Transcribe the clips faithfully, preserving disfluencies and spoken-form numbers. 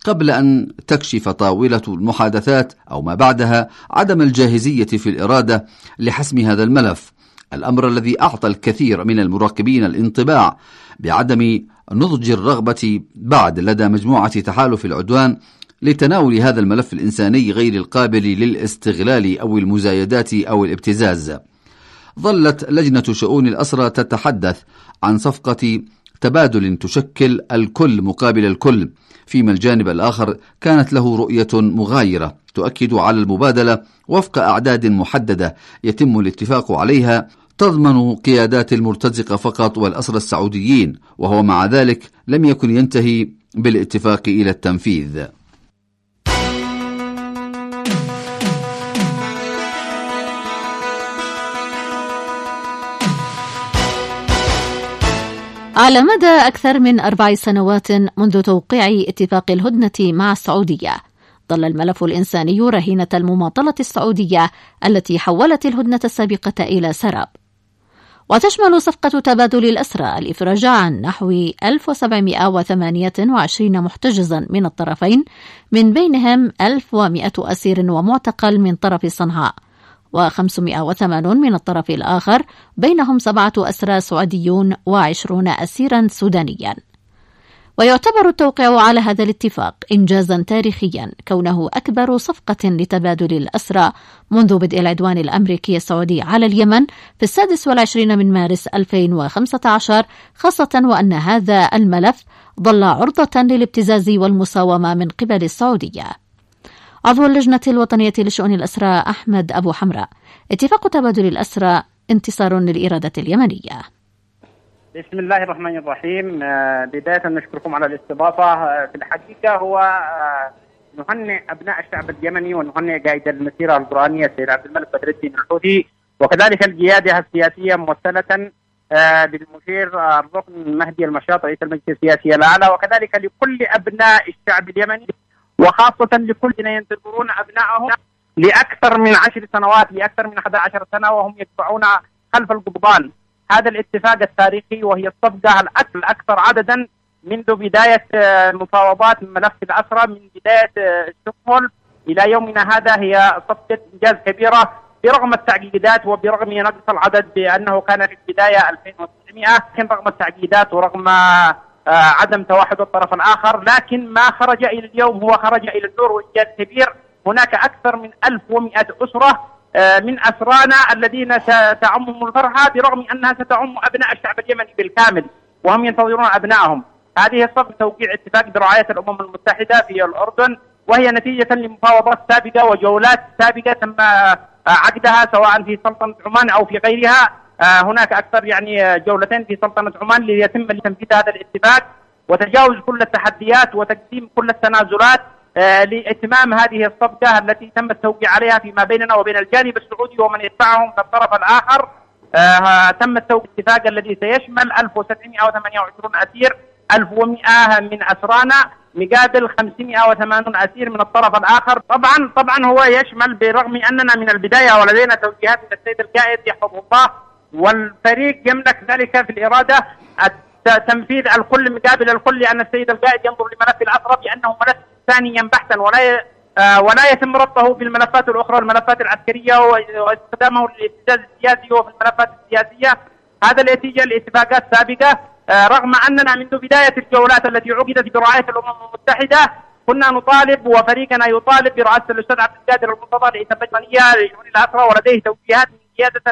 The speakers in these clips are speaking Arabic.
قبل أن تكشف طاولة المحادثات أو ما بعدها عدم الجاهزية في الإرادة لحسم هذا الملف، الأمر الذي أعطى الكثير من المراقبين الانطباع بعدم نضج الرغبة بعد لدى مجموعة تحالف العدوان لتناول هذا الملف الإنساني غير القابل للاستغلال أو المزايدات أو الابتزاز. ظلت لجنة شؤون الأسرى تتحدث عن صفقة تبادل تشكل الكل مقابل الكل، فيما الجانب الآخر كانت له رؤية مغايرة تؤكد على المبادلة وفق أعداد محددة يتم الاتفاق عليها تضمن قيادات المرتزقة فقط والأسرى السعوديين، وهو مع ذلك لم يكن ينتهي بالاتفاق إلى التنفيذ. على مدى أكثر من أربع سنوات منذ توقيع اتفاق الهدنة مع السعودية، ظل الملف الإنساني رهينة المماطلة السعودية التي حولت الهدنة السابقة إلى سراب. وتشمل صفقة تبادل الأسرى الإفراج عن نحو ألف وسبعمائة وثمانية وعشرين محتجزا من الطرفين، من بينهم ألف ومائة أسير ومعتقل من طرف صنعاء، وخمسمائة وثمانين من الطرف الآخر، بينهم سبعة أسرى سعوديون وعشرون أسيرا سودانيا. ويعتبر التوقيع على هذا الاتفاق إنجازا تاريخيا، كونه أكبر صفقة لتبادل الأسرى منذ بدء العدوان الأمريكي السعودي على اليمن في السادس والعشرين من مارس ألفين وخمسة عشر، خاصة وأن هذا الملف ظل عرضة للابتزاز والمساومة من قبل السعودية. عضو اللجنة الوطنية لشؤون الأسرى أحمد أبو حمراء: اتفاق تبادل الأسرى انتصار للإرادة اليمنية. بسم الله الرحمن الرحيم. بداية نشكركم على الاستضافة. في الحقيقة هو نهنئ أبناء الشعب اليمني ونهنئ قائد المسيرة القرآنية السيد عبد الملك بدر الدين الحوثي، وكذلك القيادة السياسية ممثلة بالمشير الركن مهدي المشاط رئيس المجلس السياسي الأعلى، وكذلك لكل أبناء الشعب اليمني، وخاصة لكل الذين ينتظرون أبنائهم لأكثر من عشر سنوات لأكثر من أحد عشر سنة وهم يدفعون خلف القضبان هذا الاتفاق التاريخي، وهي الصفقة الأكثر عددا منذ بداية مفاوضات ملف الأسرى من بداية ستوكهولم إلى يومنا هذا. هي صفقة إنجاز كبيرة برغم التعقيدات وبرغم نقص العدد، بأنه كان في البداية ألفين وتسعمائة، لكن رغم التعقيدات ورغم عدم توحد الطرف الآخر، لكن ما خرج إلى اليوم هو خرج إلى النور وإنجاز كبير. هناك أكثر من ألف ومائة أسرة من أسرانا الذين ستعمهم الفرحة برغم أنها ستعم أبناء الشعب اليمني بالكامل وهم ينتظرون أبنائهم. هذه الصفقة توقيع اتفاق برعاية الأمم المتحدة في الأردن، وهي نتيجة لمفاوضات سابقة وجولات سابقة تم عقدها سواء في سلطنة عمان أو في غيرها. هناك أكثر يعني جولتين في سلطنة عمان ليتم تنفيذ هذا الاتفاق وتجاوز كل التحديات وتقديم كل التنازلات آه لإتمام هذه الصفقة التي تم التوقيع عليها فيما بيننا وبين الجانب السعودي ومن يدفعهم من الطرف الآخر. آه تم التوقيع الاتفاق الذي سيشمل ألف وسبعمائة وثمانية وعشرين أسير، ألف ومائة من أسرانا مقابل خمسمائة وثمانين أسير من الطرف الآخر. طبعا طبعا هو يشمل برغم أننا من البداية ولدينا توجيهات من السيد القائد يحفظه الله، والفريق يملك ذلك في الإرادة تنفيذ الكل مقابل الكل، لأن السيد القائد ينظر لملف الأسرى بأنه ملف ثانيا بحثا ولا آه ولا يتم ربطه بالملفات الأخرى الملفات العسكرية واستخدامه للابتزاز السياسي وفي الملفات السياسية. هذا نتيجة لاتفاقات سابقة. آه رغم أننا منذ بداية الجولات التي عقدت برعاية الأمم المتحدة كنا نطالب وفريقنا يطالب برئاسة الأستاذ عبد القادر المنتظر رئيس اللجنة لشؤون الأسرى، ولديه توجيهات من قيادة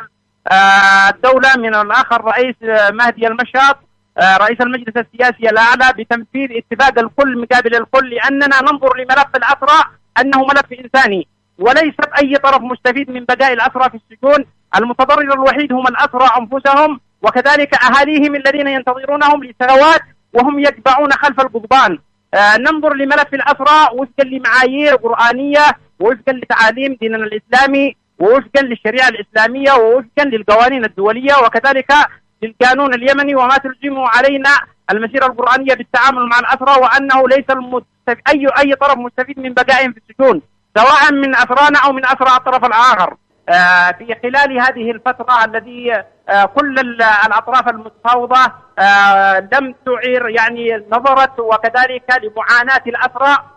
آه الدولة من الآخر الرئيس مهدي المشاط رئيس المجلس السياسي الأعلى بتنفيذ اتفاق الكل مقابل الكل، لأننا ننظر لملف الأسرى أنه ملف إنساني وليس أي طرف مستفيد من بقاء الأسرى في السجون. المتضرر الوحيد هم الأسرى أنفسهم وكذلك أهاليهم الذين ينتظرونهم لسنوات وهم يتبعون خلف القضبان. آه ننظر لملف الأسرى وفقا لمعايير قرآنية ووفقا لتعاليم ديننا الإسلامي ووفقا للشريعة الإسلامية ووفقا للقوانين الدولية وكذلك للقانون اليمني وما تلزمه علينا المسيرة القرآنية بالتعامل مع الأسرى، وأنه ليس أي أي طرف مستفيد من بقائهم في السجون سواء من أسرانا أو من أسرى الطرف الآخر. آه في خلال هذه الفترة الذي آه كل الأطراف المتفاوضة آه لم تعير يعني نظرت وكذلك لمعاناة الأسرى